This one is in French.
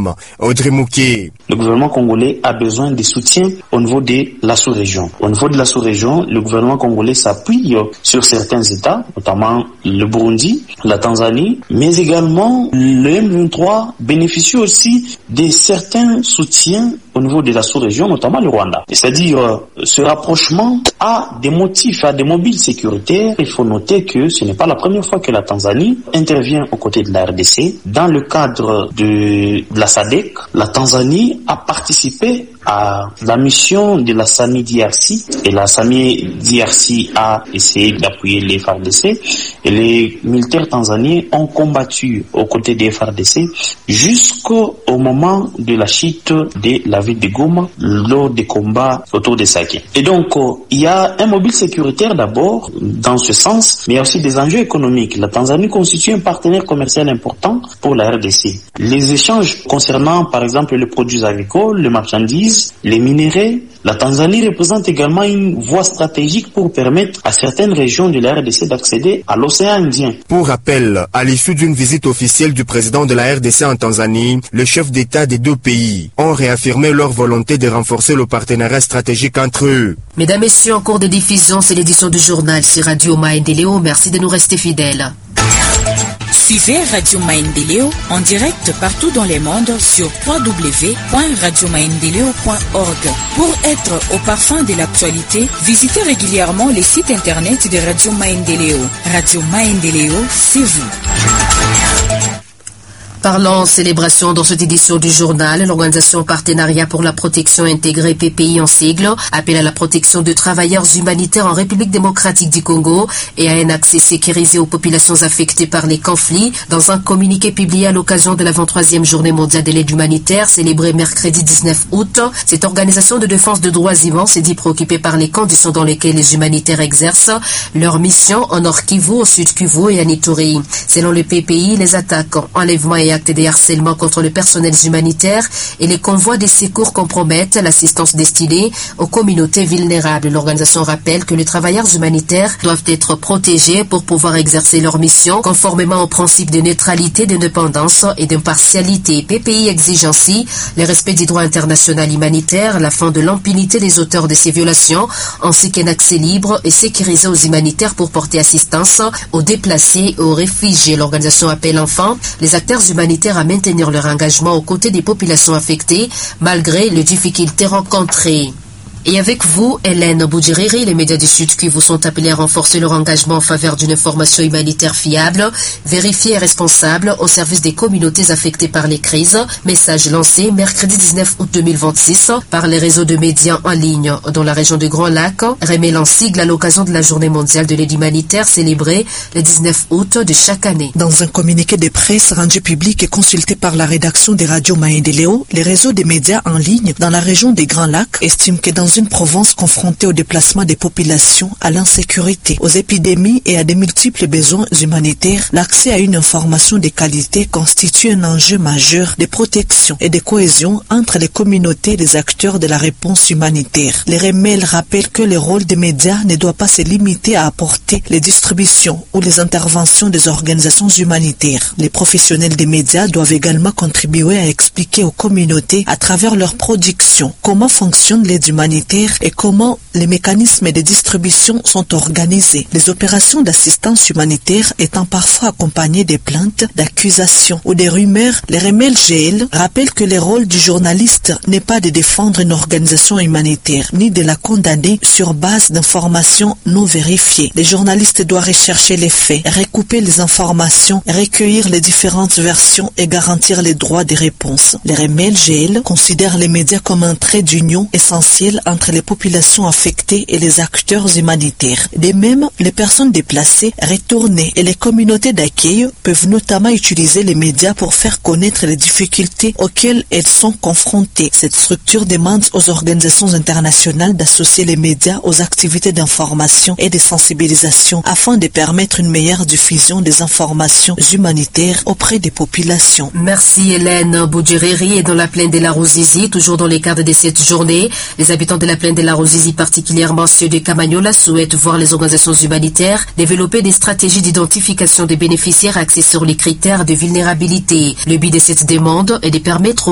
femmes. Audrey Mouké. Le gouvernement congolais a besoin de soutien au niveau de la sous-région. Au niveau de la sous-région, le gouvernement congolais s'appuie sur certains États, notamment le Burundi, la Tanzanie, mais également le M23 bénéficie aussi de certains soutiens au niveau de la sous-région, notamment le Rwanda. C'est-à-dire, ce rapprochement a des motifs, a des mobiles sécuritaires. Il faut noter que ce n'est pas la première fois que la Tanzanie intervient aux côtés de la RDC. Dans le cadre de la SADC, la Tanzanie a participé à la mission de la SAMI DRC, et la SAMI DRC a essayé d'appuyer les FARDC, et les militaires tanzaniens ont combattu aux côtés des FARDC jusqu'au moment de la chute de la ville de Goma lors des combats autour de Sake. Et donc, il y a un mobile sécuritaire d'abord dans ce sens, mais il y a aussi des enjeux économiques. La Tanzanie constitue un partenaire commercial important pour la RDC. Les échanges concernant par exemple les produits agricoles, les marchandises, les minéraux, la Tanzanie représente également une voie stratégique pour permettre à certaines régions de la RDC d'accéder à l'océan Indien. Pour rappel, à l'issue d'une visite officielle du président de la RDC en Tanzanie, les chefs d'État des deux pays ont réaffirmé leur volonté de renforcer le partenariat stratégique entre eux. Mesdames, Messieurs, en cours de diffusion, c'est l'édition du journal sur Radio Maendeleo. Merci de nous rester fidèles. Suivez Radio Maendeleo en direct partout dans le monde sur www.radiomaendeleo.org. Pour être au parfum de l'actualité, visitez régulièrement les sites internet de Radio Maendeleo. Radio Maendeleo, c'est vous. Parlons célébration dans cette édition du journal. L'Organisation Partenariat pour la Protection Intégrée PPI en sigle appelle à la protection de travailleurs humanitaires en République démocratique du Congo et à un accès sécurisé aux populations affectées par les conflits. Dans un communiqué publié à l'occasion de la 23e journée mondiale de l'aide humanitaire célébrée mercredi 19 août, cette organisation de défense de droits humains s'est dit préoccupée par les conditions dans lesquelles les humanitaires exercent leur mission en Nord Kivu, au Sud Kivu et à Ituri. Selon le PPI, les attaques, enlèvements et actes de harcèlement contre le personnel humanitaire et les convois des secours compromettent l'assistance destinée aux communautés vulnérables. L'organisation rappelle que les travailleurs humanitaires doivent être protégés pour pouvoir exercer leur mission conformément aux principes de neutralité, d'indépendance et d'impartialité. PPI exige ainsi le respect du droit international humanitaire, la fin de l'impunité des auteurs de ces violations, ainsi qu'un accès libre et sécurisé aux humanitaires pour porter assistance aux déplacés et aux réfugiés. L'organisation appelle enfin les acteurs humanitaires à maintenir leur engagement aux côtés des populations affectées malgré les difficultés rencontrées. Et avec vous, Hélène Boudjiriri, les médias du Sud Kivu sont appelés à renforcer leur engagement en faveur d'une information humanitaire fiable, vérifiée et responsable au service des communautés affectées par les crises. Message lancé mercredi 19 août 2026 par les réseaux de médias en ligne dans la région de Grand Lac, remélant sigle à l'occasion de la journée mondiale de l'aide humanitaire célébrée le 19 août de chaque année. Dans un communiqué de presse rendu public et consulté par la rédaction des radios Maendeleo, les réseaux des médias en ligne dans la région des Grands Lacs estiment que dans une province confrontée au déplacement des populations, à l'insécurité, aux épidémies et à de multiples besoins humanitaires, l'accès à une information de qualité constitue un enjeu majeur de protection et de cohésion entre les communautés et les acteurs de la réponse humanitaire. Les remèles rappellent que le rôle des médias ne doit pas se limiter à apporter les distributions ou les interventions des organisations humanitaires. Les professionnels des médias doivent également contribuer à expliquer aux communautés à travers leur production comment fonctionne l'aide humanitaire et comment les mécanismes de distribution sont organisés. Les opérations d'assistance humanitaire étant parfois accompagnées des plaintes, d'accusations ou des rumeurs, les remèles GL rappellent que le rôle du journaliste n'est pas de défendre une organisation humanitaire, ni de la condamner sur base d'informations non vérifiées. Les journalistes doivent rechercher les faits, recouper les informations, recueillir les différentes versions et garantir les droits des réponses. Les remèles GL considèrent les médias comme un trait d'union essentiel entre les populations affectées et les acteurs humanitaires. De même, les personnes déplacées, retournées et les communautés d'accueil peuvent notamment utiliser les médias pour faire connaître les difficultés auxquelles elles sont confrontées. Cette structure demande aux organisations internationales d'associer les médias aux activités d'information et de sensibilisation afin de permettre une meilleure diffusion des informations humanitaires auprès des populations. Merci Hélène Boudjiriri. Et dans la plaine de la Ruzizi, toujours dans le cadre de cette journée, les habitants de la plaine de la Ruzizi, particulièrement ceux de Kamanyola, souhaitent voir les organisations humanitaires développer des stratégies d'identification des bénéficiaires axées sur les critères de vulnérabilité. Le but de cette demande est de permettre